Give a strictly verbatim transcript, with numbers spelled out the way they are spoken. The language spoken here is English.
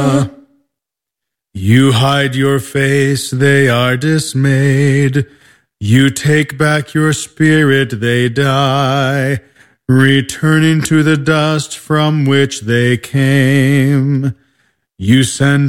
You hide your face, they are dismayed. You take back your spirit, they die, returning to the dust from which they came. You send